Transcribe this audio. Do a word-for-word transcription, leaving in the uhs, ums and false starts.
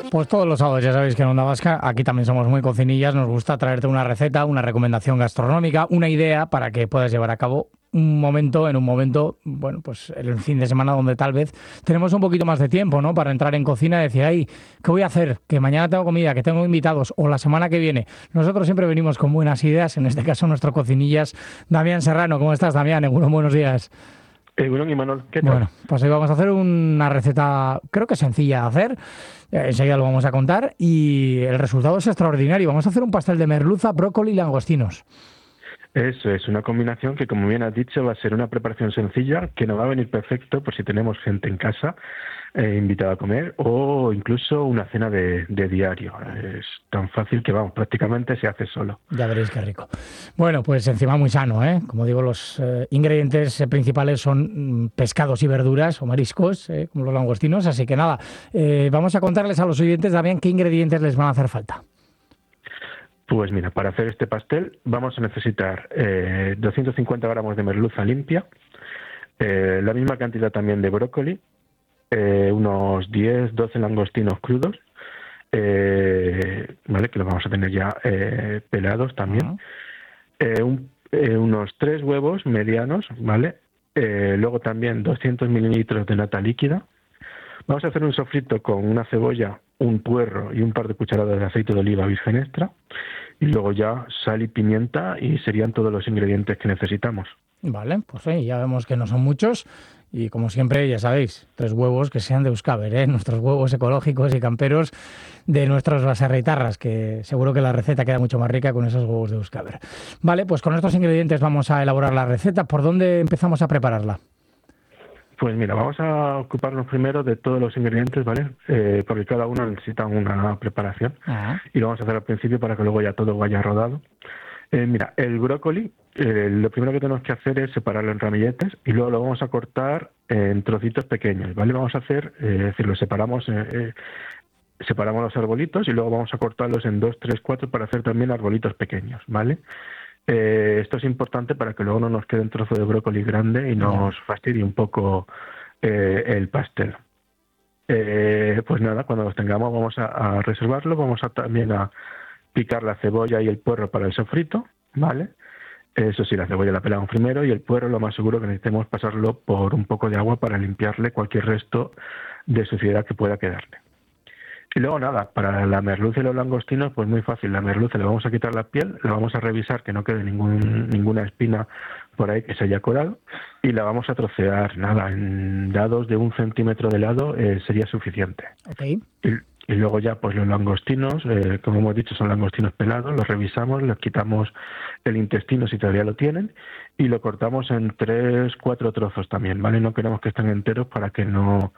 Pues todos los sábados ya sabéis que en Onda Vasca aquí también somos muy cocinillas, nos gusta traerte una receta, una recomendación gastronómica, una idea para que puedas llevar a cabo un momento, en un momento, bueno, pues el fin de semana donde tal vez tenemos un poquito más de tiempo, ¿no? Para entrar en cocina y decir, ay, ¿qué voy a hacer? Que mañana tengo comida, que tengo invitados, o la semana que viene. Nosotros siempre venimos con buenas ideas, en este caso nuestro cocinillas, Damián Serrano. ¿Cómo estás, Damián? Egunon, buenos días. Eh, bueno, y Manuel, ¿qué tal? Bueno, pues hoy vamos a hacer una receta, creo que sencilla de hacer. Eh, enseguida lo vamos a contar y el resultado es extraordinario. Vamos a hacer un pastel de merluza, brócoli y langostinos. Eso es una combinación que, como bien has dicho, va a ser una preparación sencilla que nos va a venir perfecto por si tenemos gente en casa eh, invitada a comer o incluso una cena de, de diario. Es tan fácil que, vamos, prácticamente se hace solo. Ya veréis qué rico. Bueno, pues encima muy sano, ¿eh? Como digo, los eh, ingredientes principales son mm, pescados y verduras o mariscos, ¿eh? Como los langostinos. Así que nada, eh, vamos a contarles a los oyentes también qué ingredientes les van a hacer falta. Pues mira, para hacer este pastel vamos a necesitar eh, doscientos cincuenta gramos de merluza limpia, eh, la misma cantidad también de brócoli, eh, unos diez doce langostinos crudos, eh, ¿vale? Que los vamos a tener ya eh, pelados también, Uh-huh. eh, un- eh, unos tres huevos medianos, ¿vale? Eh, luego también doscientos mililitros de nata líquida. Vamos a hacer un sofrito con una cebolla, un puerro y un par de cucharadas de aceite de oliva virgen extra. Y luego ya sal y pimienta y serían todos los ingredientes que necesitamos. Vale, pues sí, ya vemos que no son muchos y como siempre, ya sabéis, tres huevos que sean de Euskaber, ¿eh? Nuestros huevos ecológicos y camperos de nuestros baserritarras, que seguro que la receta queda mucho más rica con esos huevos de Euskaber. Vale, pues con estos ingredientes vamos a elaborar la receta. ¿Por dónde empezamos a prepararla? Pues mira, vamos a ocuparnos primero de todos los ingredientes, ¿vale? Eh, porque cada uno necesita una preparación Ah, y lo vamos a hacer al principio para que luego ya todo vaya rodado. Eh, mira, el brócoli, eh, lo primero que tenemos que hacer es separarlo en ramilletes y luego lo vamos a cortar en trocitos pequeños, ¿vale? Vamos a hacer, eh, es decir, lo separamos, eh, eh, separamos los arbolitos y luego vamos a cortarlos en dos, tres, cuatro para hacer también arbolitos pequeños, ¿vale? Eh, esto es importante para que luego no nos quede un trozo de brócoli grande y ya. nos fastidie un poco eh, el pastel. Eh, pues nada, cuando los tengamos vamos a, a reservarlo, vamos a también a picar la cebolla y el puerro para el sofrito, ¿vale? Eso sí, la cebolla la pelamos primero y el puerro lo más seguro que necesitemos pasarlo por un poco de agua para limpiarle cualquier resto de suciedad que pueda quedarle. Y luego nada, para la merluza y los langostinos, pues muy fácil. La merluza le vamos a quitar la piel, la vamos a revisar que no quede ningún, ninguna espina por ahí que se haya colado y la vamos a trocear, nada, en dados de un centímetro de lado eh, sería suficiente. Ok. Y, y luego ya pues los langostinos, eh, como hemos dicho, son langostinos pelados, los revisamos, les quitamos el intestino si todavía lo tienen y lo cortamos en tres, cuatro trozos también, ¿vale? No queremos que estén enteros para que no